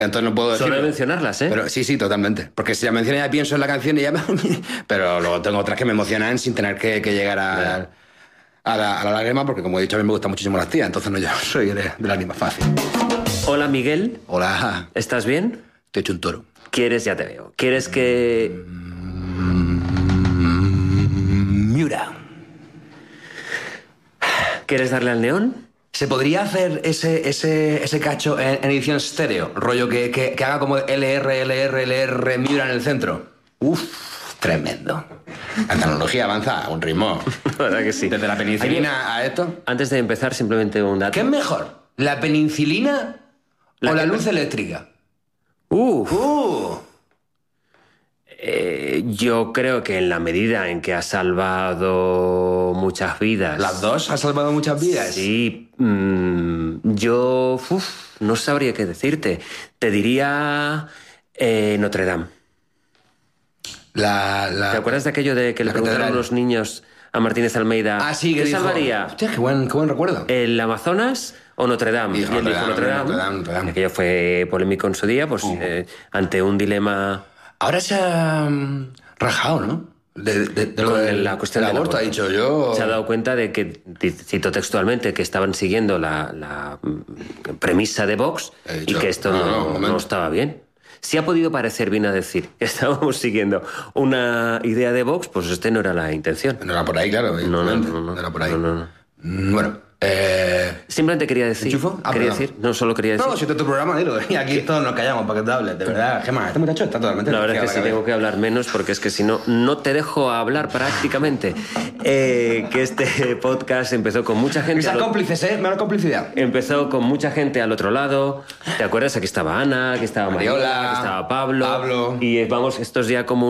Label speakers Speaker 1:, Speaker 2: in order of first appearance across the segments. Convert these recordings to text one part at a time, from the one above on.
Speaker 1: Entonces no puedo decirlo.
Speaker 2: Solo de mencionarlas, ¿eh?
Speaker 1: Pero sí, totalmente. Porque si la menciono ya pienso en la canción y ya... Pero luego tengo otras que me emocionan sin tener que llegar a la lágrima, porque como he dicho, a mí me gustan muchísimo las tías, entonces no, yo soy de lágrima fácil.
Speaker 2: Hola, Miguel.
Speaker 1: Hola.
Speaker 2: ¿Estás bien?
Speaker 1: Te he hecho un toro.
Speaker 2: ¿Quieres? Ya te veo. ¿Quieres que...?
Speaker 1: Miura.
Speaker 2: ¿Quieres darle al neón?
Speaker 1: ¿Se podría hacer ese cacho en edición estéreo? Rollo que haga como LR, Miura en el centro. Uf, tremendo. La tecnología avanza a un ritmo.
Speaker 2: La verdad que sí.
Speaker 1: Desde la penicilina a esto.
Speaker 2: Antes de empezar, simplemente un dato.
Speaker 1: ¿Qué es mejor? ¿La penicilina o la luz eléctrica?
Speaker 2: Yo creo que en la medida en que ha salvado muchas vidas...
Speaker 1: ¿Las dos han salvado muchas vidas?
Speaker 2: Sí. Yo no sabría qué decirte. Te diría Notre Dame. ¿Te acuerdas de aquello de que le preguntaron los niños a Martínez Almeida?
Speaker 1: Ah, sí, que
Speaker 2: ¿qué
Speaker 1: dijo,
Speaker 2: salvaría?
Speaker 1: Hostia, qué buen recuerdo.
Speaker 2: ¿El Amazonas o Notre Dame?
Speaker 1: Y él dijo Notre Dame.
Speaker 2: Aquello fue polémico en su día, pues ante un dilema...
Speaker 1: Ahora se ha rajado, ¿no? De lo de
Speaker 2: la cuestión del aborto.
Speaker 1: Ha dicho yo...
Speaker 2: Se ha dado cuenta de que, cito textualmente, que estaban siguiendo la premisa de Vox y que esto no estaba bien. Si ha podido parecer bien a decir que estábamos siguiendo una idea de Vox, pues no era la intención.
Speaker 1: No era por ahí, claro. No era por ahí.
Speaker 2: No.
Speaker 1: Bueno...
Speaker 2: Simplemente quería decir... No, solo quería decir...
Speaker 1: No, si este es tu programa, dilo. Y aquí todos nos callamos para que te hables. De verdad, Gemma, este muchacho está totalmente...
Speaker 2: La verdad es que sí tengo que hablar menos porque es que si no, no te dejo hablar prácticamente. Que este podcast empezó con mucha gente...
Speaker 1: Esas cómplices, menos complicidad.
Speaker 2: Empezó con mucha gente al otro lado. ¿Te acuerdas? Aquí estaba Ana, aquí estaba Mariola, aquí estaba Pablo. Y vamos, esto es ya como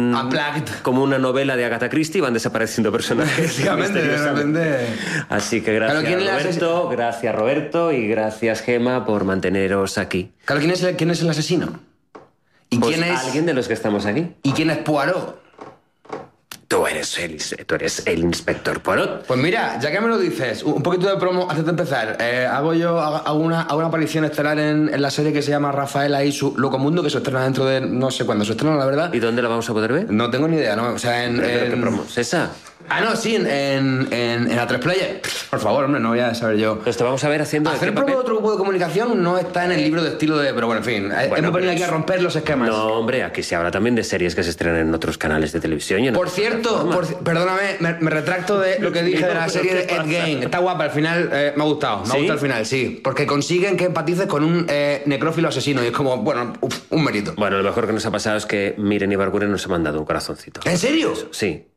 Speaker 2: como una novela de Agatha Christie, van desapareciendo personajes.
Speaker 1: Efectivamente, de repente...
Speaker 2: Así que gracias. Gracias Roberto y gracias Gema por manteneros aquí.
Speaker 1: Claro, ¿quién es el asesino? ¿Y
Speaker 2: pues
Speaker 1: quién es
Speaker 2: alguien de los que estamos aquí?
Speaker 1: ¿Y quién es Poirot?
Speaker 2: Tú eres el inspector Poirot.
Speaker 1: Pues mira, ya que me lo dices, un poquito de promo antes de empezar. Hago una aparición estelar en la serie que se llama Rafaela y su Locomundo, que se estrena dentro de... no sé cuándo se estrena, la verdad.
Speaker 2: ¿Y dónde la vamos a poder ver?
Speaker 1: No tengo ni idea, ¿no? O sea,
Speaker 2: ¿Pero qué promo es esa?
Speaker 1: Ah, no, sí, en A3 Player. Por favor, hombre, no voy a saber yo.
Speaker 2: Pues te vamos a ver haciendo...
Speaker 1: Hacer promo de otro grupo de comunicación no está en el libro de estilo de... Pero bueno, en fin, hemos venido aquí a romper los esquemas.
Speaker 2: No, hombre, aquí se habla también de series que se estrenan en otros canales de televisión.
Speaker 1: Por cierto, perdóname, me retracto de lo que dije de la serie de Ed Gein. Está guapa, al final me ha gustado. Me ha gustado al final, sí. Porque consiguen que empatices con un necrófilo asesino y es como, bueno, un mérito.
Speaker 2: Bueno, lo mejor que nos ha pasado es que Miren y Barguren nos han mandado un corazoncito.
Speaker 1: ¿En serio?
Speaker 2: Sí.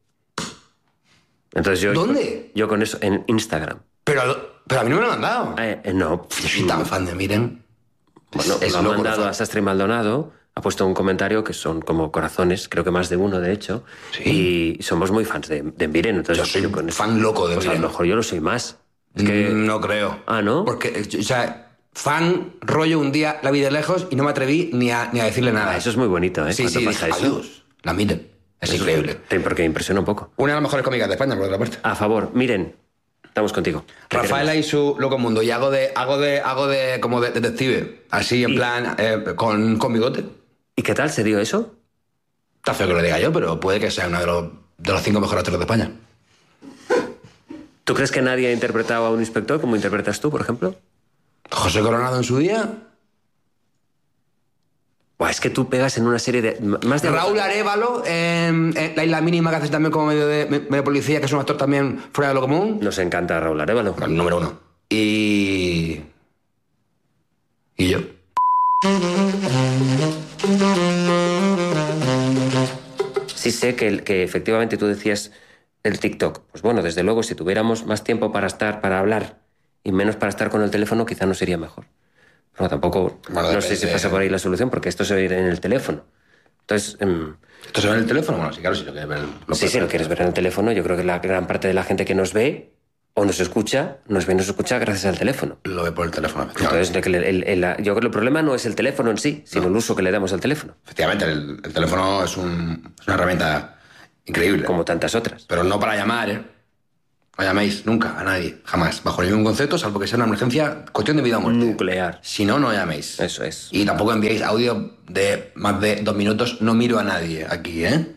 Speaker 2: Entonces yo...
Speaker 1: ¿Dónde?
Speaker 2: Yo con eso, en Instagram.
Speaker 1: Pero a mí no me lo han mandado.
Speaker 2: No.
Speaker 1: Yo soy tan fan de Miren.
Speaker 2: Bueno, lo ha mandado a Sastre Maldonado, ha puesto un comentario que son como corazones, creo que más de uno, de hecho. Sí. Y somos muy fans de Miren. Entonces
Speaker 1: yo soy fan loco de Miren.
Speaker 2: A lo mejor yo lo soy más. Es que...
Speaker 1: No creo.
Speaker 2: Ah, ¿no?
Speaker 1: Porque, o sea, fan, rollo un día, la vi de lejos y no me atreví ni a decirle nada.
Speaker 2: Eso es muy bonito, ¿eh?
Speaker 1: Sí,
Speaker 2: pasa eso?
Speaker 1: Adiós. La Miren. Es increíble.
Speaker 2: Porque me impresiona un poco.
Speaker 1: Una de las mejores cómicas de España, por otra parte.
Speaker 2: A favor, Miren, estamos contigo.
Speaker 1: Rafaela y su Locomundo. Y hago de como de detective. Así, en plan, con bigote.
Speaker 2: ¿Y qué tal se dio eso?
Speaker 1: Está feo que lo diga yo, pero puede que sea uno de los 5 mejores actores de España.
Speaker 2: ¿Tú crees que nadie ha interpretado a un inspector como interpretas tú, por ejemplo?
Speaker 1: José Coronado en su día.
Speaker 2: Buah, es que tú pegas en una serie de... más de
Speaker 1: Raúl Arévalo, La Isla Mínima, que hace también como medio policía, que es un actor también fuera de lo común.
Speaker 2: Nos encanta Raúl Arévalo.
Speaker 1: El número 1. Y yo.
Speaker 2: Sí sé que efectivamente tú decías el TikTok. Pues bueno, desde luego, si tuviéramos más tiempo para hablar y menos para estar con el teléfono, quizá no sería mejor. Pero tampoco, bueno, no sé si pasa por ahí la solución, porque esto se ve en el teléfono. Entonces...
Speaker 1: ¿Esto se ve en el teléfono? Bueno, sí, claro, si lo quieres ver...
Speaker 2: Si lo quieres ver en el teléfono, yo creo que la gran parte de la gente que nos ve o nos escucha gracias al teléfono.
Speaker 1: Lo ve por el teléfono.
Speaker 2: Entonces, yo creo que el problema no es el teléfono en sí, sino el uso que le damos al teléfono.
Speaker 1: Efectivamente, el teléfono es una herramienta increíble.
Speaker 2: Como tantas otras.
Speaker 1: Pero no para llamar, ¿eh? No llaméis nunca a nadie, jamás, bajo ningún concepto, salvo que sea una emergencia, cuestión de vida o muerte.
Speaker 2: Nuclear.
Speaker 1: Si no, no llaméis.
Speaker 2: Eso es.
Speaker 1: Y tampoco enviéis audio de más de 2 minutos. No miro a nadie aquí, ¿eh?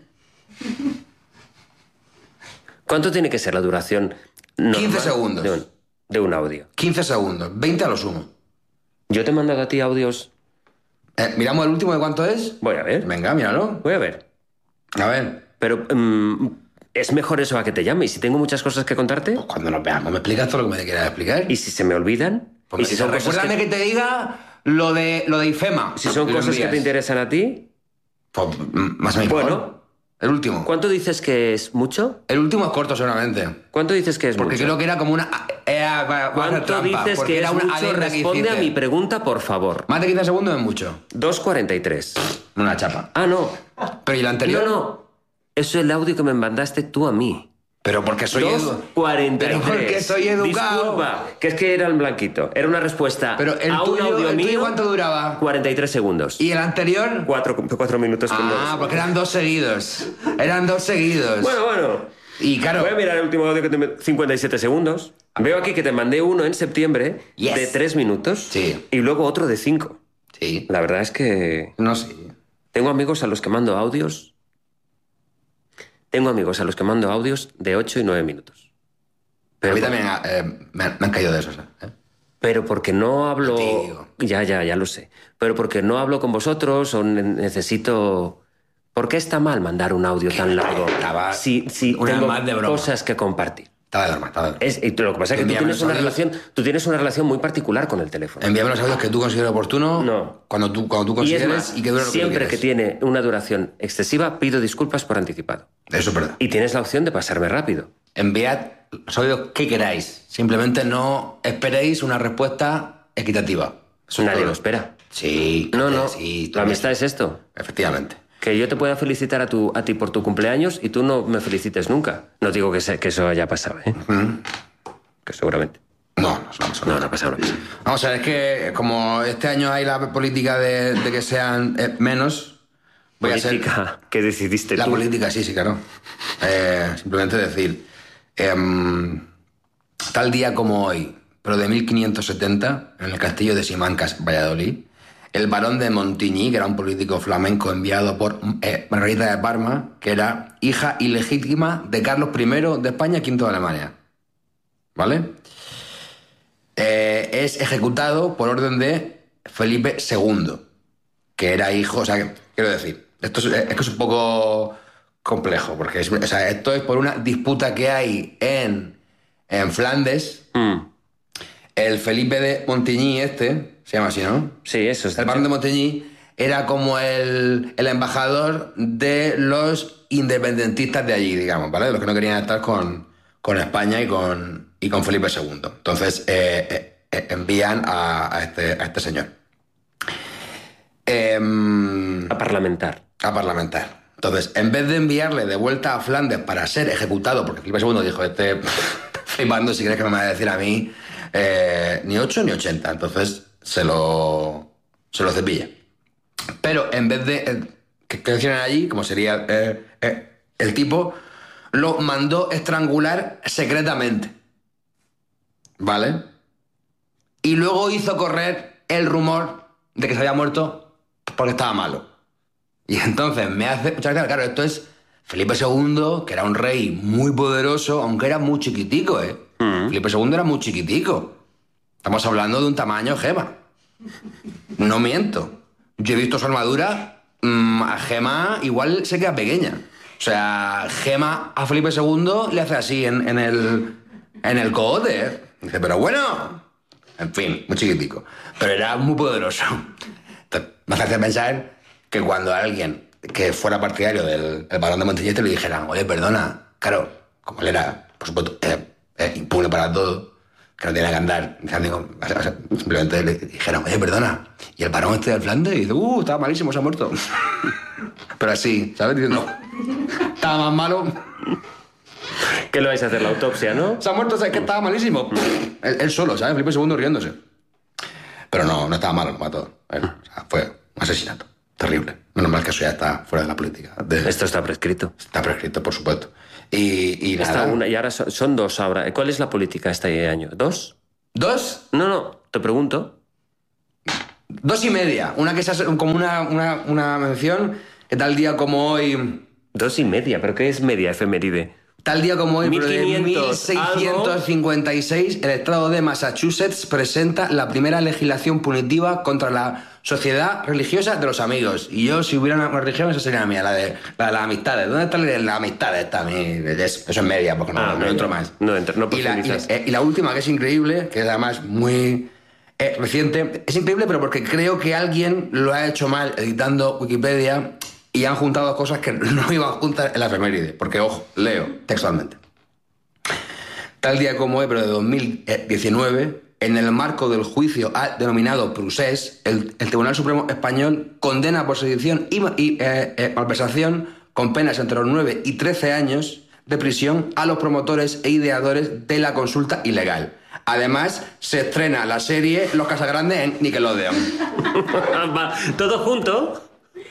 Speaker 2: ¿Cuánto tiene que ser la duración normal
Speaker 1: 15 segundos.
Speaker 2: de un audio?
Speaker 1: 15 segundos, 20 a lo sumo.
Speaker 2: Yo te he mandado a ti audios...
Speaker 1: ¿Miramos el último de cuánto es?
Speaker 2: Voy a ver.
Speaker 1: Venga, míralo.
Speaker 2: Voy a ver.
Speaker 1: A ver.
Speaker 2: Pero es mejor eso a que te llame. Y si tengo muchas cosas que contarte...
Speaker 1: Pues cuando nos veamos me explicas todo lo que me quieras explicar.
Speaker 2: ¿Y si se me olvidan?
Speaker 1: Pues
Speaker 2: ¿Y si son cosas
Speaker 1: recuérdame que te diga lo de IFEMA.
Speaker 2: Si son
Speaker 1: Lo
Speaker 2: cosas que
Speaker 1: envías.
Speaker 2: te interesan a ti...
Speaker 1: Pues más o menos.
Speaker 2: Bueno.
Speaker 1: El último.
Speaker 2: ¿Cuánto dices que es mucho?
Speaker 1: El último es corto seguramente.
Speaker 2: ¿Cuánto dices que es
Speaker 1: Porque
Speaker 2: mucho?
Speaker 1: creo que era como una... va a hacer
Speaker 2: ¿Cuánto
Speaker 1: trampa,
Speaker 2: dices
Speaker 1: porque
Speaker 2: que
Speaker 1: era
Speaker 2: es
Speaker 1: una
Speaker 2: mucho?
Speaker 1: alerta que
Speaker 2: Responde a
Speaker 1: hiciste.
Speaker 2: mi pregunta, por favor.
Speaker 1: Más de 15 segundos es mucho.
Speaker 2: 2:43.
Speaker 1: Una chapa.
Speaker 2: Ah, no.
Speaker 1: Pero ¿y la anterior?
Speaker 2: No. Eso es el audio que me mandaste tú a mí.
Speaker 1: Pero porque soy
Speaker 2: 2:43.
Speaker 1: Pero porque soy educado.
Speaker 2: Disculpa, que es que era el blanquito. Era una respuesta
Speaker 1: Pero el
Speaker 2: a un
Speaker 1: tuyo,
Speaker 2: audio
Speaker 1: ¿el tuyo
Speaker 2: mío.
Speaker 1: cuánto duraba?
Speaker 2: 43 segundos.
Speaker 1: ¿Y el anterior?
Speaker 2: 4 minutos con
Speaker 1: Porque eran 2 seguidos. Eran 2 seguidos.
Speaker 2: Bueno.
Speaker 1: Y claro...
Speaker 2: Voy a mirar el último audio que te... 57 segundos. Veo aquí que te mandé uno en septiembre
Speaker 1: Yes.
Speaker 2: de 3 minutos.
Speaker 1: Sí.
Speaker 2: Y luego otro de 5.
Speaker 1: Sí.
Speaker 2: La verdad es que
Speaker 1: No sé.
Speaker 2: tengo amigos a los que mando audios. Tengo amigos a los que mando audios de 8 y 9 minutos.
Speaker 1: A mí también me han caído de esos.
Speaker 2: Pero porque no hablo...
Speaker 1: Te digo.
Speaker 2: Ya lo sé. Pero porque no hablo con vosotros o necesito... ¿Por qué está mal mandar un audio tan largo
Speaker 1: Estaba
Speaker 2: si
Speaker 1: una
Speaker 2: tengo
Speaker 1: más de broma.
Speaker 2: cosas que compartir?
Speaker 1: Estaba de normal, estaba de normal.
Speaker 2: Y lo que pasa es que
Speaker 1: Envíame los audios.
Speaker 2: tú tienes una relación muy particular con el teléfono.
Speaker 1: Envíame los audios que tú consideres oportuno.
Speaker 2: No.
Speaker 1: Cuando tú
Speaker 2: Y es
Speaker 1: consideres
Speaker 2: más,
Speaker 1: y que dure lo que tú
Speaker 2: siempre que
Speaker 1: quieres.
Speaker 2: tiene una duración excesiva, pido disculpas por anticipado.
Speaker 1: Eso es verdad.
Speaker 2: Y tienes la opción de pasarme rápido.
Speaker 1: Enviad los audios que queráis. Simplemente no esperéis una respuesta equitativa. Eso es
Speaker 2: Nadie
Speaker 1: todo.
Speaker 2: lo espera.
Speaker 1: Sí.
Speaker 2: No.
Speaker 1: Sí,
Speaker 2: La amistad es esto.
Speaker 1: Efectivamente.
Speaker 2: Que yo te pueda felicitar a ti por tu cumpleaños y tú no me felicites nunca. No digo que eso haya pasado, ¿eh? Que seguramente.
Speaker 1: No
Speaker 2: No ha pasado.
Speaker 1: Vamos a ver, es que como este año hay la política de que sean menos, voy a ser...
Speaker 2: Política que decidiste
Speaker 1: La
Speaker 2: tú.
Speaker 1: política, sí, claro. Simplemente decir, tal día como hoy, pero de 1570, en el castillo de Simancas, Valladolid, el barón de Montigny, que era un político flamenco enviado por Margarita de Parma, que era hija ilegítima de Carlos I de España, V de Alemania. ¿Vale? Es ejecutado por orden de Felipe II, que era hijo, o sea, quiero decir, esto es un poco complejo, porque esto es por una disputa que hay en Flandes. El Felipe de Montigny se llama así, ¿no?
Speaker 2: Sí, eso es.
Speaker 1: El barón de Montigny era como el embajador de los independentistas de allí, digamos, ¿vale? De los que no querían estar con España y con Felipe II. Entonces envían a este señor.
Speaker 2: A parlamentar.
Speaker 1: A parlamentar. Entonces, en vez de enviarle de vuelta a Flandes para ser ejecutado, porque Felipe II dijo, flipando, si crees que me va a decir a mí, ni 8 ni 80. Entonces se lo cepilla. Pero en vez de que hicieran allí, como sería el tipo, lo mandó estrangular secretamente. ¿Vale? Y luego hizo correr el rumor de que se había muerto porque estaba malo. Y entonces me hace muchas gracias. Claro, esto es Felipe II, que era un rey muy poderoso, aunque era muy chiquitico, ¿eh? Felipe II era muy chiquitico. Estamos hablando de un tamaño Gema. No miento. Yo he visto su armadura, a Gema igual se queda pequeña. O sea, Gema a Felipe II le hace así en el cogote, ¿eh? Dice, pero bueno... En fin, muy chiquitico. Pero era muy poderoso. Entonces, me hace pensar que cuando alguien que fuera partidario del barón de Montigny le dijera, oye, perdona, claro, como él era, por supuesto, impune para todo, que no tenía que andar, simplemente le dijeron, oye, perdona, y el barón del Flandes, y dice, estaba malísimo, se ha muerto. Pero así, ¿sabes? Diciendo, estaba más malo.
Speaker 2: ¿Qué le vais a hacer? La autopsia, ¿no?
Speaker 1: Se ha muerto, ¿sabes? Que estaba malísimo. Él solo, ¿sabes? Felipe II riéndose. Pero no estaba malo, lo mató. O sea, fue un asesinato. Terrible. Menos mal que eso ya está fuera de la política.
Speaker 2: Esto está prescrito.
Speaker 1: Está prescrito, por supuesto. Y nada.
Speaker 2: Y ahora son 2 ahora. ¿Cuál es la política este año? ¿2?
Speaker 1: ¿2?
Speaker 2: No, te pregunto.
Speaker 1: 2,5. Una que es como una mención que tal día como hoy...
Speaker 2: 2,5. ¿Pero qué es media efeméride?
Speaker 1: Tal día como hoy, pero de
Speaker 2: 1656,
Speaker 1: el estado de Massachusetts presenta la primera legislación punitiva contra la sociedad religiosa de los amigos. Y yo, si hubiera una religión, esa sería la mía, la de las amistades. ¿Dónde está la amistad esta? Eso es media, porque no entro más.
Speaker 2: No profundizas.
Speaker 1: Y la última, que es increíble, que es además muy reciente, es increíble, pero porque creo que alguien lo ha hecho mal editando Wikipedia y han juntado cosas que no iban juntas en la efeméride. Porque, ojo, leo textualmente. Tal día como hoy, pero de 2019, en el marco del juicio denominado Procés, el Tribunal Supremo Español condena por sedición y malversación con penas entre los 9 y 13 años de prisión a los promotores e ideadores de la consulta ilegal. Además, se estrena la serie Los Casagrandes en Nickelodeon.
Speaker 2: ¿Todo junto?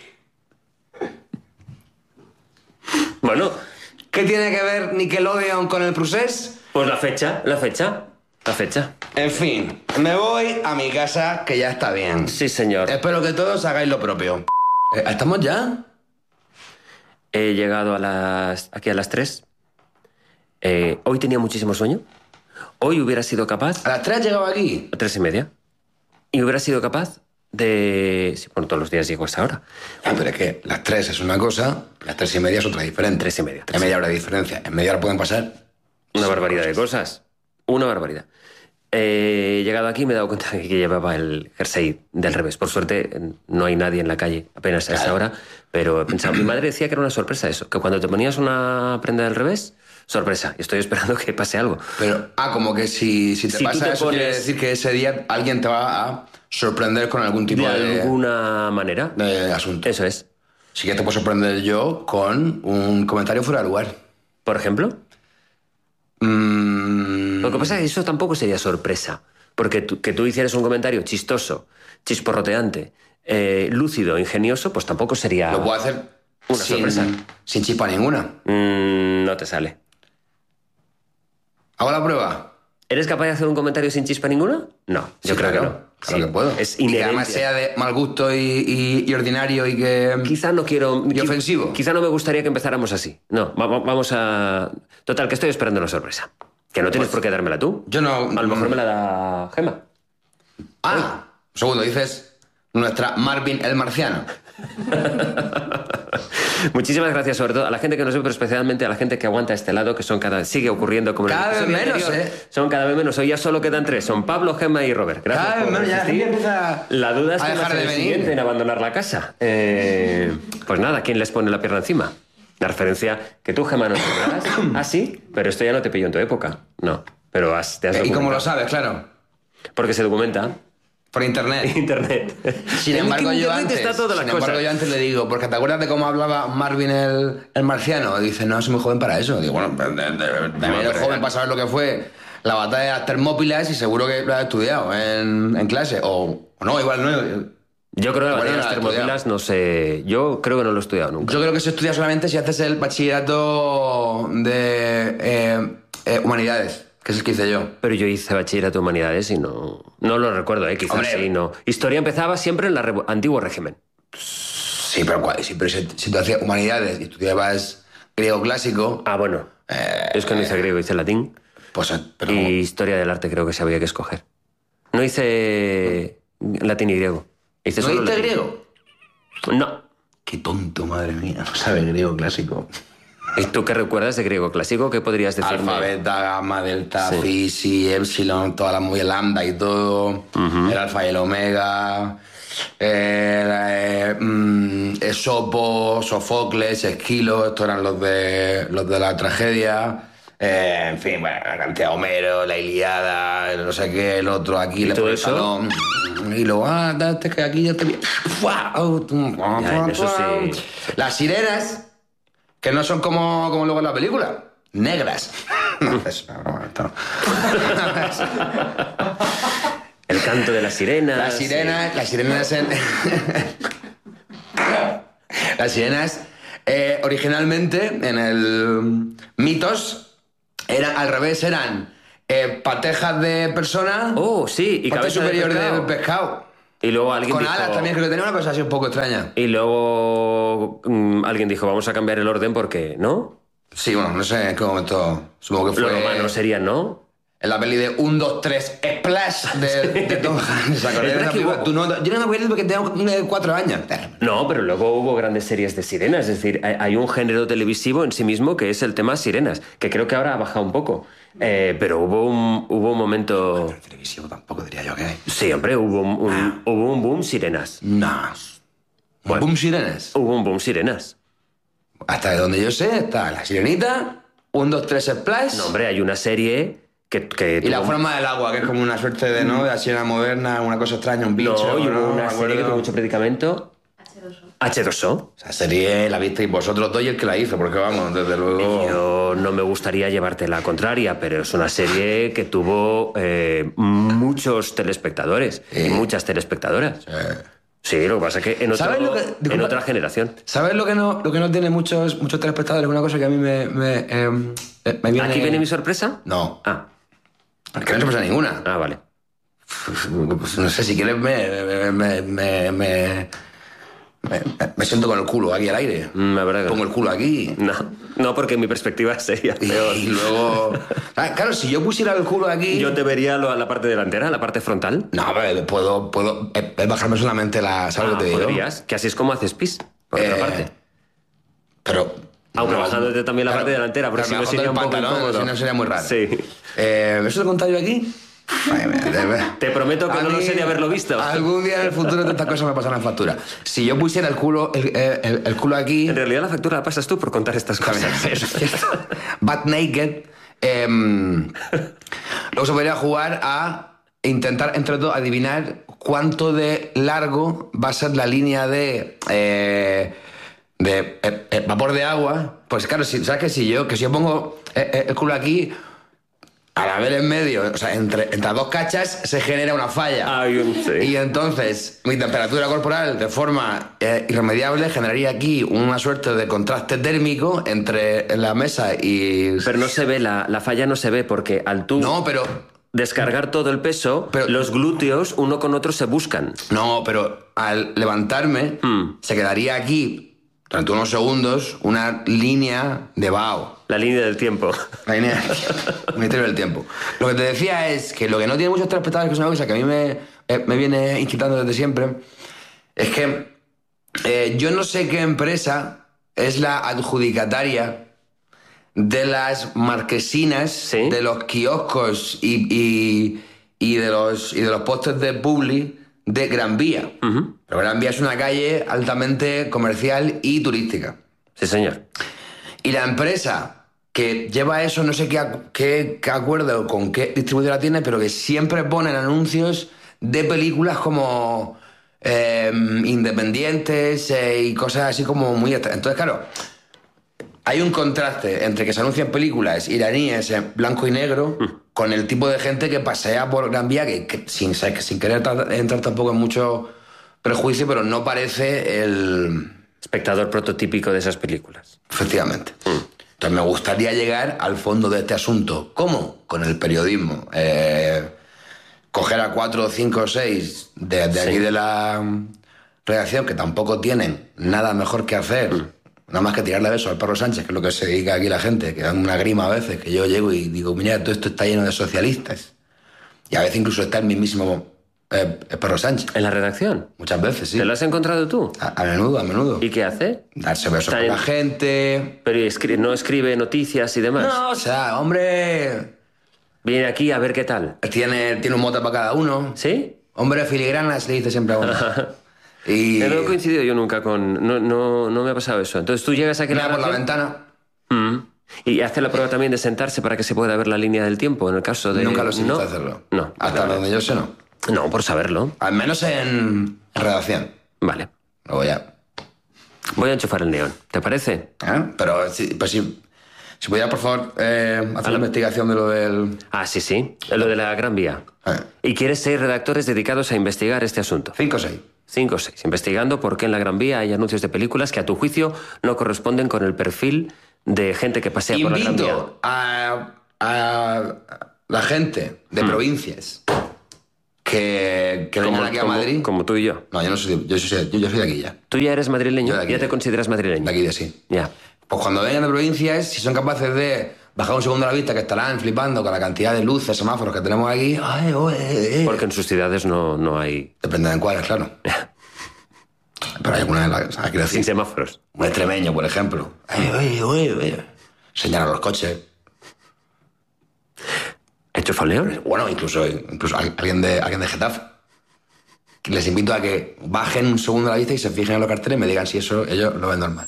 Speaker 2: Bueno,
Speaker 1: ¿qué tiene que ver Nickelodeon con el Procés?
Speaker 2: Pues la fecha.
Speaker 1: En fin, me voy a mi casa, que ya está bien.
Speaker 2: Sí, señor.
Speaker 1: Espero que todos hagáis lo propio. ¿Estamos ya?
Speaker 2: He llegado aquí a las 3. Hoy tenía muchísimo sueño. Hoy hubiera sido capaz...
Speaker 1: ¿A las 3 has llegado aquí?
Speaker 2: A 3:30. Y hubiera sido capaz de... Sí, bueno, todos los días llego a esa hora.
Speaker 1: Pero es que las 3 es una cosa, las 3:30 es otra diferente.
Speaker 2: 3:30.
Speaker 1: En media hora de diferencia. En media hora pueden pasar...
Speaker 2: Una barbaridad de cosas. Una barbaridad. He llegado aquí y me he dado cuenta de que llevaba el jersey del revés. Por suerte, no hay nadie en la calle apenas a esa hora, pero he pensado... Mi madre decía que era una sorpresa eso, que cuando te ponías una prenda del revés, sorpresa. Y estoy esperando que pase algo.
Speaker 1: Pero, como que si te pasa eso, quiere decir que ese día alguien te va a sorprender con algún tipo
Speaker 2: de alguna manera.
Speaker 1: De asunto.
Speaker 2: Eso es.
Speaker 1: Sí que te puedo sorprender yo con un comentario fuera de lugar.
Speaker 2: ¿Por ejemplo? Lo que pasa es que eso tampoco sería sorpresa. Porque que tú hicieras un comentario chistoso, chisporroteante, lúcido, ingenioso, pues tampoco sería...
Speaker 1: Lo puedo hacer
Speaker 2: una sorpresa.
Speaker 1: Sin chispa ninguna.
Speaker 2: No te sale.
Speaker 1: ¿Hago la prueba?
Speaker 2: ¿Eres capaz de hacer un comentario sin chispa ninguna? No, yo creo que no.
Speaker 1: Claro que puedo.
Speaker 2: Es
Speaker 1: y que además sea de mal gusto y ordinario y que...
Speaker 2: Quizá no quiero...
Speaker 1: Y ofensivo.
Speaker 2: Quizá no me gustaría que empezáramos así. No, vamos a... Total, que estoy esperando una sorpresa. Que no tienes por qué dármela tú.
Speaker 1: Yo no...
Speaker 2: A lo mejor me la da Gemma.
Speaker 1: Un segundo, dices nuestra Marvin el Marciano.
Speaker 2: Muchísimas gracias, sobre todo a la gente que nos ve, pero especialmente a la gente que aguanta este lado, que son sigue ocurriendo como
Speaker 1: cada vez menos,
Speaker 2: anterior. Son cada vez menos. Hoy ya solo quedan 3. Son Pablo, Gemma y Robert. Gracias.
Speaker 1: Cada vez menos, ya empieza
Speaker 2: la duda es
Speaker 1: a dejar de
Speaker 2: el siguiente en abandonar la casa. Pues nada, ¿quién les pone la pierna encima? La referencia que tú, Gemma, no te acuerdas. Sí, pero esto ya no te pilló en tu época. No, pero te has documentado.
Speaker 1: ¿Y cómo lo sabes? Claro.
Speaker 2: Porque se documenta.
Speaker 1: Por internet. Sin embargo, yo antes le digo, porque ¿te acuerdas de cómo hablaba Marvin el Marciano? Dice, no, soy muy joven para eso. Digo, bueno, eres joven para saber lo que fue la batalla de las Termópilas y seguro que lo has estudiado en clase. O no, igual no.
Speaker 2: Yo creo que la batalla de las Termópilas no sé... Yo creo que no lo he estudiado nunca.
Speaker 1: Yo creo que se estudia solamente si haces el bachillerato de humanidades. Que es el que hice yo.
Speaker 2: Pero yo hice bachillerato de humanidades y no lo recuerdo, quizás. Hombre, sí, no. Historia empezaba siempre en el antiguo régimen.
Speaker 1: Sí, pero si tú hacías humanidades y estudiabas griego clásico...
Speaker 2: Bueno. Es que no hice griego, hice latín.
Speaker 1: Pero...
Speaker 2: Y historia del arte creo que se había que escoger. No hice latín y griego.
Speaker 1: ¿No hiciste griego?
Speaker 2: No.
Speaker 1: Qué tonto, madre mía. No sabes griego clásico.
Speaker 2: ¿Y tú qué recuerdas de griego clásico? ¿Qué podrías decirme?
Speaker 1: Alfa, beta, gamma, delta, phi, psi, epsilon, toda la muy lambda y todo. El alfa y el omega. Esopo, Sofocles, Esquilo, estos eran los de la tragedia. En fin, bueno, la cantidad de Homero, la Ilíada, no sé qué, el otro aquí,
Speaker 2: le pone el salón.
Speaker 1: Y luego, que aquí ya te vi.
Speaker 2: Eso sí.
Speaker 1: Las sirenas. Que no son como luego en la película. Negras. No, eso no.
Speaker 2: El canto de las sirenas.
Speaker 1: Las sirenas en... Las sirenas, originalmente, en el Mitos, eran al revés, eran patejas de persona,
Speaker 2: Oh, sí, y
Speaker 1: parte
Speaker 2: cabeza de
Speaker 1: superior
Speaker 2: pescado.
Speaker 1: del pescado.
Speaker 2: Y luego alguien
Speaker 1: Con
Speaker 2: dijo...
Speaker 1: alas también, creo que tenía una cosa así un poco extraña.
Speaker 2: Y luego alguien dijo, vamos a cambiar el orden porque, ¿no?
Speaker 1: Sí, bueno, no sé en qué momento, supongo que fue...
Speaker 2: Los romanos serían, ¿no?
Speaker 1: En la peli de 1, 2, 3, Splash de Tom Hanks. ¿Se acordáis de
Speaker 2: verdad
Speaker 1: esa
Speaker 2: que
Speaker 1: película?
Speaker 2: hubo-
Speaker 1: Tú no, yo no me acuerdo porque tengo 4 años.
Speaker 2: No, pero luego hubo grandes series de sirenas. Es decir, hay un género televisivo en sí mismo que es el tema sirenas, que creo que ahora ha bajado un poco. Pero hubo un momento...
Speaker 1: Pero televisivo tampoco diría yo que hay.
Speaker 2: Sí, hombre, hubo un boom sirenas.
Speaker 1: No.
Speaker 2: Bueno.
Speaker 1: Boom Sirenes.
Speaker 2: Hubo un boom sirenas.
Speaker 1: Hasta de donde yo sé está la sirenita, 1, 2, 3, Splash.
Speaker 2: No, hombre, hay una serie que
Speaker 1: Y la
Speaker 2: tuvo-
Speaker 1: forma del agua, que es como una suerte de, ¿no? De la sirena moderna, una cosa extraña, un bicho.
Speaker 2: No, y hubo una
Speaker 1: Me
Speaker 2: serie que
Speaker 1: acuerdo.
Speaker 2: tuvo mucho predicamento. H2O.
Speaker 1: Esa serie la visteis vosotros dos y el que la hizo, porque vamos, desde luego...
Speaker 2: Yo no me gustaría llevarte la contraria, pero es una serie que tuvo muchos telespectadores y muchas telespectadoras. Sí, lo que pasa es que en,
Speaker 1: ¿Sabes lo que-
Speaker 2: en
Speaker 1: disculpa?
Speaker 2: otra generación.
Speaker 1: ¿Sabes lo que no tiene muchos telespectadores? Una cosa que a mí me viene...
Speaker 2: ¿Aquí viene mi sorpresa?
Speaker 1: No,
Speaker 2: Ah,
Speaker 1: que no se pasa ninguna.
Speaker 2: vale.
Speaker 1: Pues no sé, si quieres me siento con el culo aquí al aire.
Speaker 2: La verdad que
Speaker 1: Pongo el culo aquí.
Speaker 2: no, porque mi perspectiva sería peor.
Speaker 1: Y luego... Ah, claro, si yo pusiera el culo aquí...
Speaker 2: Yo te vería la parte delantera, la parte frontal.
Speaker 1: No, pero puedo bajarme solamente la... ¿Sabes lo que te digo?
Speaker 2: Podrías, que así es como haces pis, por otra parte.
Speaker 1: Pero...
Speaker 2: Aunque
Speaker 1: no,
Speaker 2: bajándote también la
Speaker 1: claro,
Speaker 2: parte delantera, porque
Speaker 1: claro,
Speaker 2: si no
Speaker 1: me
Speaker 2: sería un
Speaker 1: bajo
Speaker 2: poco
Speaker 1: el pantalón,
Speaker 2: incómodo.
Speaker 1: si no sería muy raro.
Speaker 2: Sí.
Speaker 1: ¿Eso lo he contado yo aquí?
Speaker 2: Te prometo que
Speaker 1: A
Speaker 2: no lo
Speaker 1: mí,
Speaker 2: sé de haberlo visto.
Speaker 1: Algún día en el futuro estas cosas me pasarán factura. Si yo pusiera el culo aquí...
Speaker 2: En realidad la factura la pasas tú por contar estas cosas.
Speaker 1: Eso es cierto. Butt naked. Luego se podría jugar a intentar, entre todos, adivinar cuánto de largo va a ser la línea de vapor de agua. Pues claro, ¿sabes que si yo pongo el culo aquí, al haber en medio, o sea, entre las dos cachas, se genera una falla.
Speaker 2: Sí.
Speaker 1: Y entonces mi temperatura corporal, de forma irremediable, generaría aquí una suerte de contraste térmico entre la mesa y...
Speaker 2: Pero no se ve, la falla no se ve porque al tú
Speaker 1: No, pero...
Speaker 2: descargar todo el peso,
Speaker 1: Pero-
Speaker 2: los glúteos uno con otro se buscan.
Speaker 1: No, pero al levantarme, se quedaría aquí, durante unos segundos, una línea de vaho.
Speaker 2: La línea del tiempo.
Speaker 1: La línea del Ministerio del Tiempo. Lo que te decía es que lo que no tiene muchos telespectadores, que es una cosa que a mí me viene inquietando desde siempre, es que yo no sé qué empresa es la adjudicataria de las marquesinas,
Speaker 2: ¿Sí?
Speaker 1: de los kioscos y de los postes de publi de Gran Vía. Pero Gran Vía es una calle altamente comercial y turística.
Speaker 2: Sí, señor.
Speaker 1: Y la empresa que lleva eso, no sé qué acuerdo con qué distribuidora tiene, pero que siempre ponen anuncios de películas como independientes y cosas así como muy... Entonces, claro, hay un contraste entre que se anuncian películas iraníes en blanco y negro con el tipo de gente que pasea por Gran Vía, que sin querer entrar tampoco en mucho prejuicio, pero no parece el...
Speaker 2: Espectador prototípico de esas películas.
Speaker 1: Efectivamente. Entonces me gustaría llegar al fondo de este asunto. ¿Cómo? Con el periodismo. Coger a 4, 5, 6 de aquí de la redacción, que tampoco tienen nada mejor que hacer, nada más que tirarle besos al perro Sánchez, que es lo que se dedica aquí la gente, que dan una grima a veces, que yo llego y digo, mira, todo esto está lleno de socialistas. Y a veces incluso está el mismísimo el perro Sánchez.
Speaker 2: ¿En la redacción?
Speaker 1: Muchas veces, sí.
Speaker 2: ¿Te lo has encontrado tú?
Speaker 1: A menudo, a menudo.
Speaker 2: ¿Y qué hace?
Speaker 1: Darse besos
Speaker 2: Está
Speaker 1: con
Speaker 2: en-
Speaker 1: la gente...
Speaker 2: Pero no escribe noticias y demás.
Speaker 1: No, o sea, hombre...
Speaker 2: Viene aquí a ver qué tal.
Speaker 1: Tiene un mote para cada uno.
Speaker 2: ¿Sí?
Speaker 1: Hombre, filigranas, le dice siempre a uno. Y
Speaker 2: No he coincidido yo nunca con... No me ha pasado eso. Entonces tú llegas aquí a
Speaker 1: mira por la
Speaker 2: redacción
Speaker 1: ventana.
Speaker 2: y hace la prueba también de sentarse para que se pueda ver la línea del tiempo, en el caso de...
Speaker 1: Nunca lo
Speaker 2: ¿No?
Speaker 1: sé hacerlo.
Speaker 2: No.
Speaker 1: Hasta donde yo sé, no.
Speaker 2: No, por saberlo.
Speaker 1: Al menos en redacción.
Speaker 2: Vale.
Speaker 1: Luego ya.
Speaker 2: Voy a enchufar el neón. ¿Te parece?
Speaker 1: Pero pues si pudiera, por favor, hacer la investigación de lo del...
Speaker 2: Ah, sí, sí. Lo de la Gran Vía. ¿Y quieres 6 redactores dedicados a investigar este asunto?
Speaker 1: 5 o 6.
Speaker 2: 5 o 6. Investigando por qué en la Gran Vía hay anuncios de películas que a tu juicio no corresponden con el perfil de gente que pasea por la Gran Vía.
Speaker 1: Invito a la gente de provincias que vengan aquí a Madrid.
Speaker 2: Como tú y yo.
Speaker 1: No, yo soy de aquí ya.
Speaker 2: Tú ya eres madrileño,
Speaker 1: Yo de aquí
Speaker 2: ya te consideras madrileño.
Speaker 1: De aquí de sí.
Speaker 2: Ya.
Speaker 1: Pues cuando vengan de provincias, si son capaces de bajar un segundo a la vista, que estarán flipando con la cantidad de luces, semáforos que tenemos aquí. Ay,
Speaker 2: Porque en sus ciudades no hay...
Speaker 1: Depende de encuadres, claro. Pero hay algunas, o sea, quiero decir,
Speaker 2: Sin semáforos.
Speaker 1: un extremeño, por ejemplo. Señalan los coches.
Speaker 2: ¿Hecho foleón?
Speaker 1: Bueno, incluso alguien de Getafe. Les invito a que bajen un segundo a la vista y se fijen en los carteles y me digan si eso ellos lo ven normal.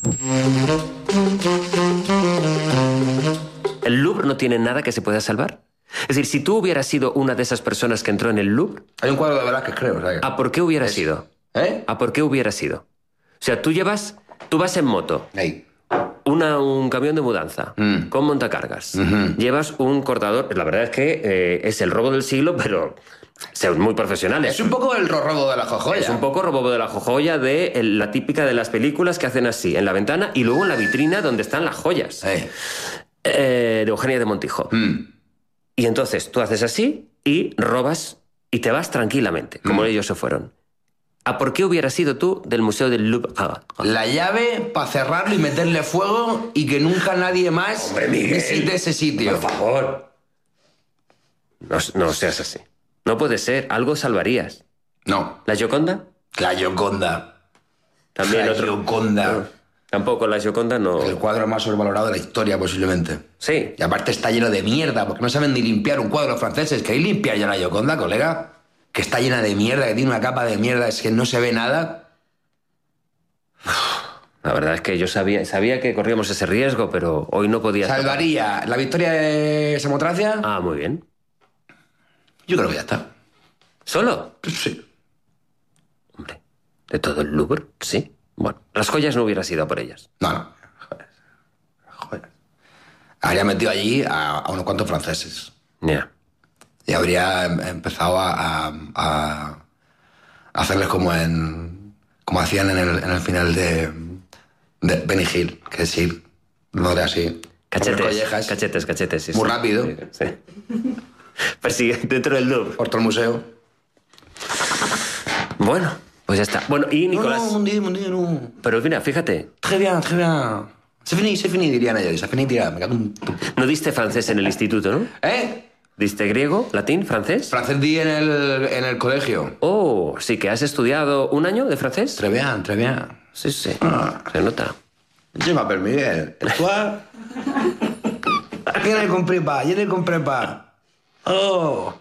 Speaker 2: ¿El Louvre no tiene nada que se pueda salvar? Es decir, si tú hubieras sido una de esas personas que entró en el Louvre...
Speaker 1: Hay un cuadro de Velázquez, creo. O sea que...
Speaker 2: ¿A por qué hubiera sido?
Speaker 1: ¿Eh?
Speaker 2: ¿A por qué hubiera sido? O sea, tú vas en moto,
Speaker 1: Ahí.
Speaker 2: un camión de mudanza, con montacargas, llevas un cortador... La verdad es que es el robo del siglo, pero... Son muy profesionales.
Speaker 1: Es un poco el robo de la jojoya.
Speaker 2: Es un poco robo de la jojoya de la típica de las películas que hacen así, en la ventana y luego en la vitrina donde están las joyas. De Eugenia de Montijo. Y entonces tú haces así y robas y te vas tranquilamente, como ellos se fueron. ¿A por qué hubieras sido tú del Museo del Louvre?
Speaker 1: La llave para cerrarlo y meterle fuego y que nunca nadie más visite ese sitio.
Speaker 2: Por favor. No seas así. No puede ser. Algo salvarías.
Speaker 1: No.
Speaker 2: ¿La Gioconda?
Speaker 1: La Gioconda.
Speaker 2: También
Speaker 1: la
Speaker 2: otro.
Speaker 1: Gioconda.
Speaker 2: Tampoco la Gioconda no...
Speaker 1: El cuadro más sobrevalorado de la historia, posiblemente.
Speaker 2: Sí.
Speaker 1: Y aparte está lleno de mierda, porque no saben ni limpiar un cuadro franceses. ¿Queréis limpiar ya la Gioconda, colega? Que está llena de mierda, que tiene una capa de mierda, es que no se ve nada.
Speaker 2: La verdad es que yo sabía que corríamos ese riesgo, pero hoy no podía...
Speaker 1: ¿Salvaría la victoria de Samotracia?
Speaker 2: Ah, muy bien.
Speaker 1: Yo creo que ya está.
Speaker 2: ¿Solo?
Speaker 1: Sí.
Speaker 2: Hombre, ¿de todo el Louvre? Sí. Bueno, las joyas no hubiera sido por ellas.
Speaker 1: No. Joder. Habría metido allí a unos cuantos franceses.
Speaker 2: Ya.
Speaker 1: Y habría empezado a hacerles como hacían en el final de Benny Hill, que es ir, no era así.
Speaker 2: Cachetes, sí.
Speaker 1: Muy rápido.
Speaker 2: Sí. Persigue dentro del Louvre.
Speaker 1: Por todo el museo.
Speaker 2: Bueno, pues ya está. Bueno, y Nicolás...
Speaker 1: No.
Speaker 2: Pero mira, fíjate.
Speaker 1: Très bien. C'est fini, dirían ellos. C'est fini, tira. Me cago en tu...
Speaker 2: No diste francés en el instituto, ¿no?
Speaker 1: ¿Eh?
Speaker 2: ¿Diste griego, latín, francés?
Speaker 1: Francés di en el colegio.
Speaker 2: Oh, sí que has estudiado un año de francés.
Speaker 1: Très bien.
Speaker 2: Sí. Se nota.
Speaker 1: Je m'appelle Miguel. ¿Y tú? Je ne comprends pas. Oh.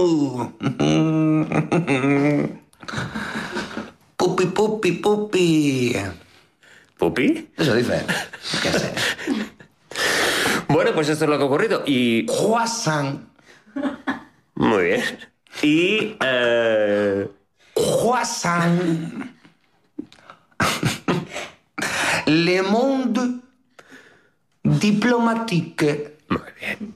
Speaker 1: Pupi.
Speaker 2: ¿Pupi?
Speaker 1: Eso dice. ¿Qué sé?
Speaker 2: Bueno, pues esto es lo que ha ocurrido. Y...
Speaker 1: Croissant.
Speaker 2: Muy bien. Y...
Speaker 1: Croissant. Le Monde Diplomatique.
Speaker 2: Muy bien.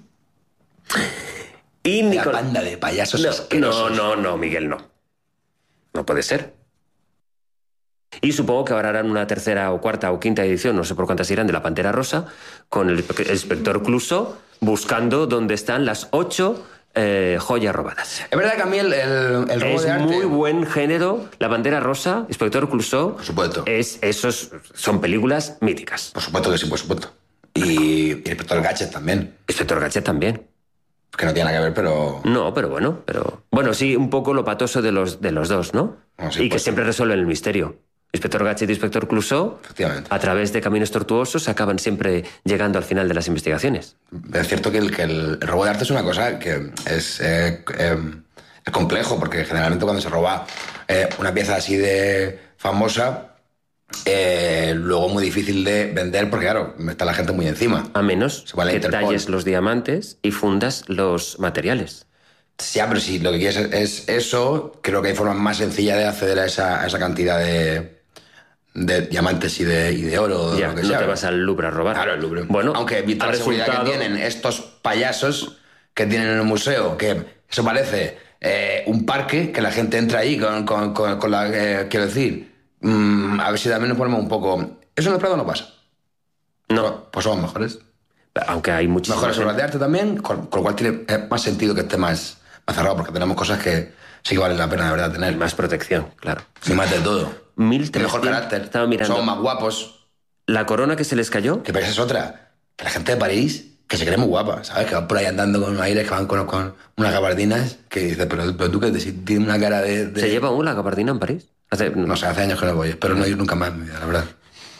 Speaker 2: Y
Speaker 1: La
Speaker 2: Nicolás...
Speaker 1: banda de payasos asquerosos.
Speaker 2: No, Miguel, no. No puede ser. Y supongo que ahora harán una tercera o cuarta o quinta edición, no sé por cuántas irán, de La Pantera Rosa, con el inspector Clouseau buscando dónde están las 8 joyas robadas.
Speaker 1: Es verdad que a mí el robo
Speaker 2: Es
Speaker 1: de arte...
Speaker 2: muy buen género. La Pantera Rosa, inspector Clouseau...
Speaker 1: Por supuesto.
Speaker 2: Esos son películas míticas.
Speaker 1: Por supuesto que sí, por supuesto. Y el inspector Gadget también.
Speaker 2: Inspector Gadget también.
Speaker 1: Que no tiene nada que ver, pero...
Speaker 2: No, pero bueno. Bueno, sí, un poco lo patoso de los dos, ¿no?
Speaker 1: No, sí,
Speaker 2: y que
Speaker 1: pues,
Speaker 2: siempre resuelven el misterio. Inspector Gadget y Inspector Clouseau,
Speaker 1: Efectivamente.
Speaker 2: a través de caminos tortuosos, acaban siempre llegando al final de las investigaciones.
Speaker 1: Es cierto que el robo de arte es una cosa que es complejo, porque generalmente cuando se roba una pieza así de famosa, luego muy difícil de vender, porque claro, está la gente muy encima.
Speaker 2: A menos
Speaker 1: Se va a la
Speaker 2: que
Speaker 1: Interpol.
Speaker 2: talles los diamantes y fundas los materiales.
Speaker 1: Ya, pero si lo que quieres es eso, creo que hay formas más sencillas de acceder a esa cantidad de diamantes y de oro.
Speaker 2: Ya,
Speaker 1: lo que
Speaker 2: no
Speaker 1: sea.
Speaker 2: te vas al Louvre a robar.
Speaker 1: Claro, el Louvre.
Speaker 2: Bueno,
Speaker 1: aunque visto
Speaker 2: ha
Speaker 1: la seguridad
Speaker 2: resultado-
Speaker 1: que tienen estos payasos que tienen en el museo, que eso parece un parque, que la gente entra ahí con la... quiero decir, a ver si también nos ponemos un poco... Eso en el Prado no pasa.
Speaker 2: No.
Speaker 1: Pues somos mejores.
Speaker 2: Aunque hay muchísimas...
Speaker 1: Mejores obras de arte también, con lo cual tiene más sentido que esté más cerrado, porque tenemos cosas que sí que valen la pena de verdad tener.
Speaker 2: Más protección, claro.
Speaker 1: Y más de todo.
Speaker 2: 1300...
Speaker 1: Mejor carácter.
Speaker 2: Estaba mirando.
Speaker 1: Somos más guapos.
Speaker 2: La corona que se les cayó...
Speaker 1: Que París es otra. Que la gente de París, que se cree muy guapa, ¿sabes? Que van por ahí andando con aires, que van con unas gabardinas, que dices, pero tú que tienes una cara de...
Speaker 2: ¿Se lleva aún la gabardina en París?
Speaker 1: No sé, hace años que no voy, espero no ir nunca más en mi vida, la verdad.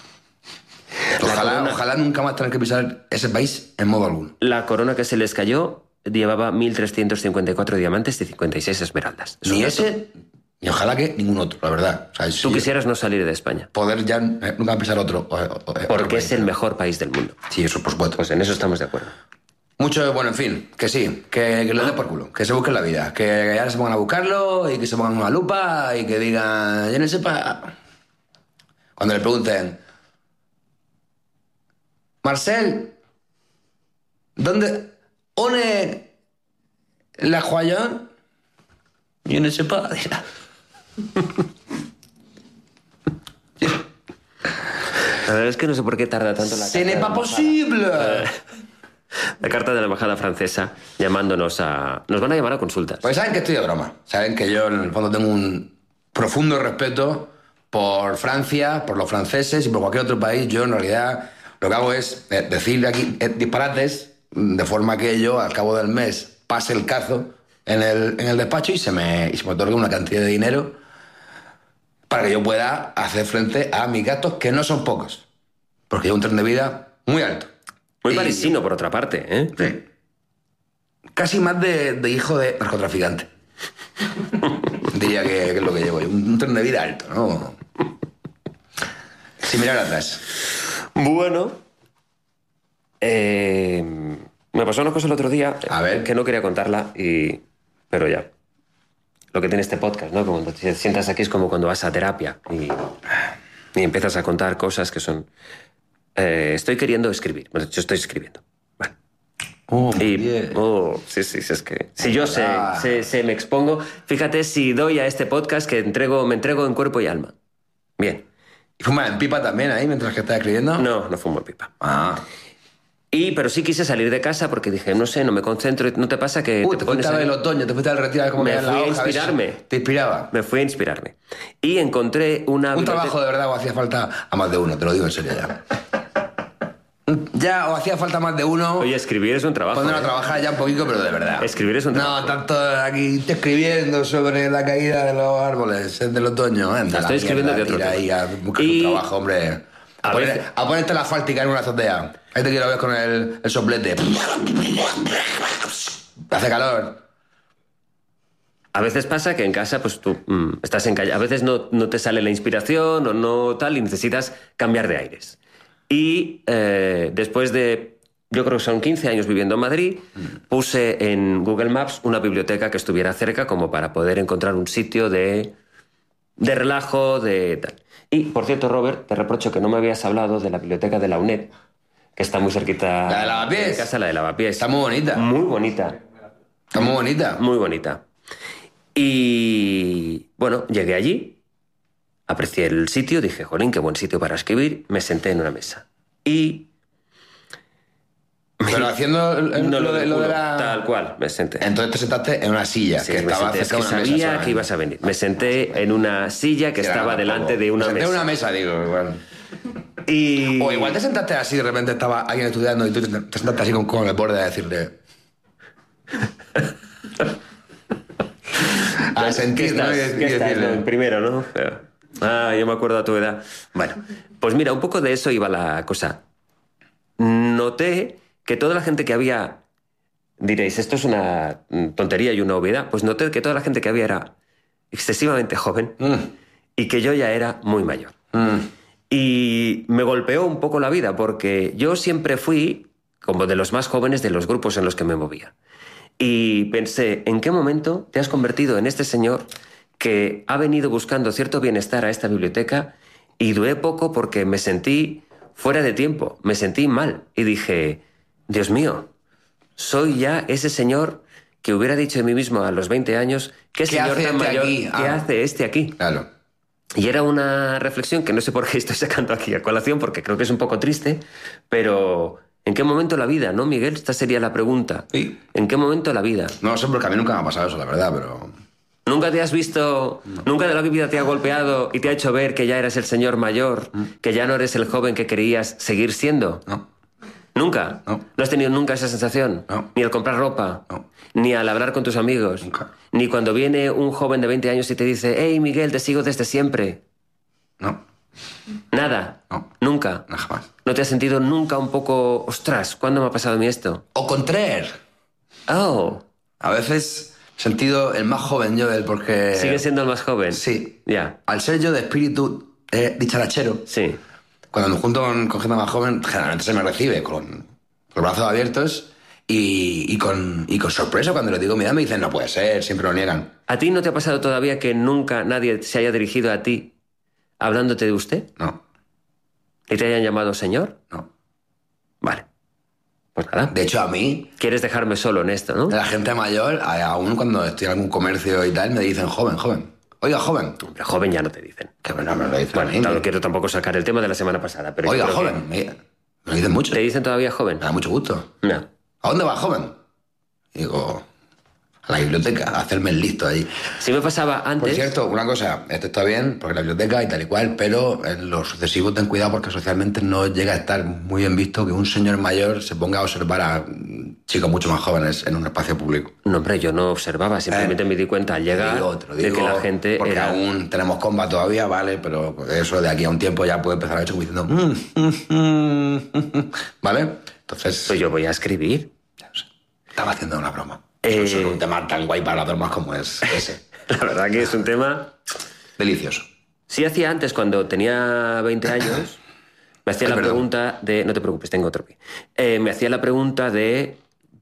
Speaker 1: Ojalá nunca más tener que pisar ese país en modo alguno.
Speaker 2: La corona que se les cayó llevaba 1.354 diamantes y 56 esmeraldas.
Speaker 1: Ni ese, ni ojalá que ningún otro, la verdad. O sea,
Speaker 2: Tú quisieras no salir de España.
Speaker 1: Poder ya nunca pisar otro.
Speaker 2: Porque es el mejor país del mundo.
Speaker 1: Sí, eso por supuesto.
Speaker 2: Pues en eso estamos de acuerdo.
Speaker 1: Mucho, bueno, en fin, que sí, que lo den por culo, que se busquen la vida, que ahora se pongan a buscarlo y que se pongan una lupa y que digan, yo no sepa. Cuando le pregunten, Marcel, ¿dónde? ¿One la joyón? Yo no sepa, dirá.
Speaker 2: La verdad es que no sé por qué tarda tanto la
Speaker 1: ¡Ce n'est pas possible!
Speaker 2: La carta de la embajada francesa llamándonos a... Nos van a llamar a consultas.
Speaker 1: Pues saben que estoy de broma. Saben que yo en el fondo tengo un profundo respeto por Francia, por los franceses y por cualquier otro país. Yo en realidad lo que hago es decir aquí disparates de forma que yo al cabo del mes pase el cazo en el despacho y se me otorgue una cantidad de dinero para que yo pueda hacer frente a mis gastos, que no son pocos. Porque llevo un tren de vida muy alto.
Speaker 2: Muy parisino, por otra parte, ¿eh?
Speaker 1: Sí. Casi más de hijo de narcotraficante. Diría que es lo que llevo. Un tren de vida alto, ¿no? Sin mirar atrás.
Speaker 2: Bueno. Me pasó una cosa el otro día.
Speaker 1: A ver.
Speaker 2: Que no quería contarla, pero ya. Lo que tiene este podcast, ¿no? Cuando te sientas aquí es como cuando vas a terapia y empiezas a contar cosas que son... estoy queriendo escribir. Bueno, yo estoy escribiendo. Vale. Sí, es que... Si yo me expongo... Fíjate si doy a este podcast que me entrego en cuerpo y alma. Bien.
Speaker 1: ¿Y fumas en pipa también ahí mientras que estás escribiendo?
Speaker 2: No fumo en pipa.
Speaker 1: Ah.
Speaker 2: Pero sí quise salir de casa porque dije, no sé, no me concentro. ¿No te pasa que
Speaker 1: te fuiste al otoño, te fuiste al retiro a ver cómo
Speaker 2: me
Speaker 1: veías la
Speaker 2: fui a
Speaker 1: hoja?
Speaker 2: inspirarme.
Speaker 1: ¿Te inspiraba?
Speaker 2: Me fui a inspirarme. Y encontré una...
Speaker 1: Un trabajo de verdad o hacía falta a más de uno, te lo digo en serio ya. Ya, o hacía falta más de uno.
Speaker 2: Oye, escribir es un trabajo.
Speaker 1: Ponerlo a trabajar ya un poquito, pero de verdad.
Speaker 2: Escribir es un trabajo.
Speaker 1: No, tanto aquí te escribiendo sobre la caída de los árboles del otoño. Anda,
Speaker 2: estoy escribiendo de otro
Speaker 1: tema. Ahí a buscar un trabajo, hombre. A ponerte la fáltica en una azotea. Ahí te quiero ver con el soplete. Hace calor.
Speaker 2: A veces pasa que en casa, pues tú estás en calle. A veces no te sale la inspiración o no tal y necesitas cambiar de aires. Y después de, yo creo que son 15 años viviendo en Madrid, puse en Google Maps una biblioteca que estuviera cerca como para poder encontrar un sitio de relajo, de tal. Y, por cierto, Robert, te reprocho que no me habías hablado de la biblioteca de la UNED, que está muy cerquita...
Speaker 1: ¿La de Lavapiés?
Speaker 2: De casa, la de Lavapiés.
Speaker 1: Está muy bonita.
Speaker 2: Muy bonita.
Speaker 1: Está muy bonita.
Speaker 2: Muy bonita. Y, bueno, llegué allí, aprecié el sitio, dije, jolín, qué buen sitio para escribir, me senté en una mesa. Y...
Speaker 1: Pero haciendo lo de la...
Speaker 2: Tal cual, me senté.
Speaker 1: Entonces te sentaste en una silla,
Speaker 2: Sí,
Speaker 1: que estaba
Speaker 2: es
Speaker 1: cerca
Speaker 2: que
Speaker 1: de una mesa.
Speaker 2: sabía
Speaker 1: solamente.
Speaker 2: que ibas a venir. Me senté en una silla que estaba delante de una
Speaker 1: Me senté
Speaker 2: mesa.
Speaker 1: en una mesa, digo, igual.
Speaker 2: Y...
Speaker 1: O igual te sentaste así, de repente estaba alguien estudiando y tú te sentaste así con el borde a decirle... a sentir, ¿no?
Speaker 2: ¿Qué estás? No, primero, ¿no? Yo me acuerdo a tu edad. Bueno, pues mira, un poco de eso iba la cosa. Noté que toda la gente que había... Diréis, esto es una tontería y una obviedad. Pues noté que toda la gente que había era excesivamente joven y que yo ya era muy mayor. Y me golpeó un poco la vida porque yo siempre fui como de los más jóvenes de los grupos en los que me movía. Y pensé, ¿en qué momento te has convertido en este señor que ha venido buscando cierto bienestar a esta biblioteca? Y duré poco porque me sentí fuera de tiempo, me sentí mal. Y dije, Dios mío, soy ya ese señor que hubiera dicho de mí mismo a los 20 años, ¿qué señor
Speaker 1: hace
Speaker 2: tan
Speaker 1: este
Speaker 2: mayor,
Speaker 1: aquí?
Speaker 2: qué hace este aquí?
Speaker 1: Claro.
Speaker 2: Y era una reflexión que no sé por qué estoy sacando aquí a colación, porque creo que es un poco triste, pero ¿en qué momento de la vida, no, Miguel? Esta sería la pregunta.
Speaker 1: Sí.
Speaker 2: ¿En qué momento de la vida?
Speaker 1: No sé, porque a mí nunca me ha pasado eso, la verdad, pero...
Speaker 2: ¿Nunca te has visto, nunca de la vida te ha golpeado y te ha hecho ver que ya eres el señor mayor, que ya no eres el joven que querías seguir siendo?
Speaker 1: No.
Speaker 2: ¿Nunca?
Speaker 1: No.
Speaker 2: ¿No has tenido nunca esa sensación?
Speaker 1: No.
Speaker 2: Ni al comprar ropa,
Speaker 1: No.
Speaker 2: ni al hablar con tus amigos,
Speaker 1: Nunca.
Speaker 2: ni cuando viene un joven de 20 años y te dice, hey Miguel, te sigo desde siempre.
Speaker 1: No.
Speaker 2: Nada.
Speaker 1: No.
Speaker 2: Nunca.
Speaker 1: No, jamás.
Speaker 2: ¿No te has sentido nunca un poco, ostras, ¿cuándo me ha pasado a mí esto?
Speaker 1: O contraer.
Speaker 2: Oh,
Speaker 1: A veces he sentido el más joven yo del porque...
Speaker 2: ¿sigues siendo el más joven?
Speaker 1: Sí.
Speaker 2: Ya,
Speaker 1: Al ser yo de espíritu dicharachero,
Speaker 2: sí.
Speaker 1: cuando me junto con gente más joven, generalmente se me recibe con los brazos abiertos y con sorpresa. Cuando les digo mi edad me dicen, no puede ser, siempre lo niegan.
Speaker 2: ¿A ti no te ha pasado todavía que nunca nadie se haya dirigido a ti hablándote de usted?
Speaker 1: No,
Speaker 2: ¿Y te hayan llamado señor?
Speaker 1: no.
Speaker 2: Vale. Pues nada.
Speaker 1: De hecho, a mí,
Speaker 2: ¿Quieres dejarme solo en esto, no?
Speaker 1: la gente mayor, aún cuando estoy en algún comercio y tal, me dicen joven, joven. Oiga, joven.
Speaker 2: Hombre, joven ya no te dicen.
Speaker 1: Que no me lo dicen
Speaker 2: Bueno,
Speaker 1: a mí.
Speaker 2: no quiero tampoco sacar el tema de la semana pasada, pero yo
Speaker 1: Oiga,
Speaker 2: creo que-
Speaker 1: joven. Me lo dicen mucho.
Speaker 2: ¿Te dicen todavía joven?
Speaker 1: Me da mucho gusto.
Speaker 2: No.
Speaker 1: ¿A dónde va, joven? Y digo, a la biblioteca, a hacerme el listo ahí.
Speaker 2: Si me pasaba
Speaker 1: Por
Speaker 2: antes...
Speaker 1: cierto, una cosa, esto está bien, porque la biblioteca y tal y cual, pero en lo sucesivo ten cuidado porque socialmente no llega a estar muy bien visto que un señor mayor se ponga a observar a chicos mucho más jóvenes en un espacio público.
Speaker 2: No, hombre, yo no observaba, simplemente me di cuenta al llegar
Speaker 1: Te lo
Speaker 2: de que la gente
Speaker 1: porque
Speaker 2: era...
Speaker 1: aún tenemos comba todavía, vale, pero eso de aquí a un tiempo ya puede empezar a hecho como diciendo... ¿Vale? Entonces,
Speaker 2: Pues yo voy a escribir.
Speaker 1: estaba haciendo una broma. Eso es un tema tan guay para las bromas como es ese.
Speaker 2: La verdad que es un tema...
Speaker 1: Delicioso.
Speaker 2: Sí hacía antes, cuando tenía 20 años, me hacía
Speaker 1: Ay,
Speaker 2: la
Speaker 1: perdón.
Speaker 2: pregunta de... No te preocupes, tengo otro pie. Me hacía la pregunta de...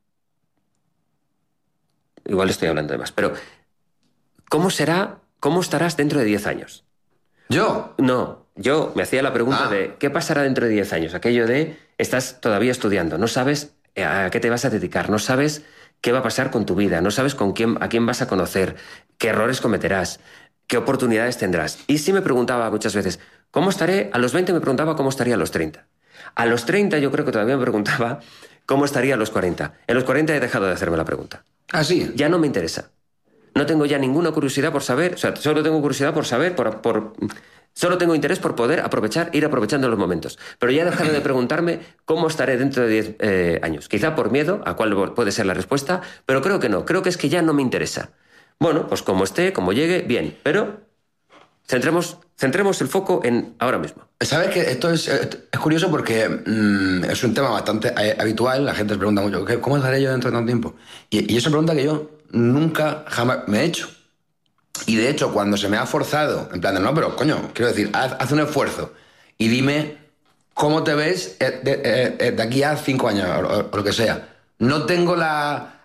Speaker 2: Igual estoy hablando de más, pero... ¿Cómo estarás dentro de 10 años?
Speaker 1: ¿Yo?
Speaker 2: No, yo me hacía la pregunta
Speaker 1: Ah.
Speaker 2: de ¿qué pasará dentro de 10 años? Aquello de estás todavía estudiando, no sabes a qué te vas a dedicar, no sabes qué va a pasar con tu vida, no sabes a quién vas a conocer, qué errores cometerás, qué oportunidades tendrás. Y sí me preguntaba muchas veces, ¿cómo estaré? A los 20 me preguntaba cómo estaría a los 30. A los 30 yo creo que todavía me preguntaba cómo estaría a los 40. En los 40 he dejado de hacerme la pregunta.
Speaker 1: Ah, sí.
Speaker 2: Ya no me interesa. No tengo ya ninguna curiosidad por saber, o sea, solo tengo curiosidad por saber, solo tengo interés por poder ir aprovechando los momentos. Pero ya he dejado de preguntarme cómo estaré dentro de 10 años. Quizá por miedo, a cuál puede ser la respuesta, pero creo que no. Creo que es que ya no me interesa. Bueno, pues como esté, como llegue, bien. Pero centremos el foco en ahora mismo.
Speaker 1: ¿Sabes que esto es curioso porque es un tema bastante habitual? La gente se pregunta mucho, ¿cómo estaré yo dentro de tanto tiempo? Y es una pregunta que yo nunca, jamás me he hecho. Y de hecho, cuando se me ha forzado, en plan de, no, pero coño, quiero decir, haz un esfuerzo y dime cómo te ves de aquí a 5 años o lo que sea. No tengo la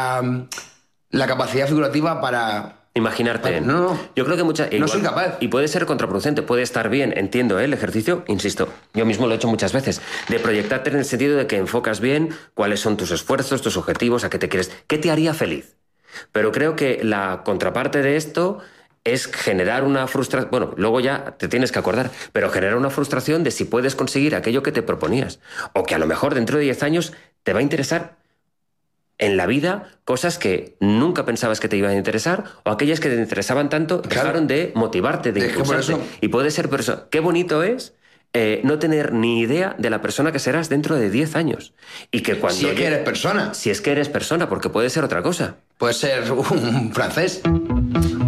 Speaker 1: capacidad figurativa para...
Speaker 2: Imaginarte.
Speaker 1: No.
Speaker 2: Yo creo que
Speaker 1: No soy capaz.
Speaker 2: Y puede ser contraproducente, puede estar bien, entiendo, el ejercicio, insisto, yo mismo lo he hecho muchas veces, de proyectarte en el sentido de que enfocas bien cuáles son tus esfuerzos, tus objetivos, a qué te quieres, qué te haría feliz. Pero creo que la contraparte de esto es generar una frustración, bueno, luego ya te tienes que acordar, pero generar una frustración de si puedes conseguir aquello que te proponías, o que a lo mejor dentro de 10 años te va a interesar en la vida cosas que nunca pensabas que te iban a interesar, o aquellas que te interesaban tanto dejaron de motivarte, de
Speaker 1: Es que por
Speaker 2: impulsarte.
Speaker 1: eso-
Speaker 2: Y puede ser por eso. Qué bonito es no tener ni idea de la persona que serás dentro de 10 años. Y que cuando
Speaker 1: Si es que eres persona.
Speaker 2: Si es que eres persona, porque puede ser otra cosa.
Speaker 1: Puede ser un francés.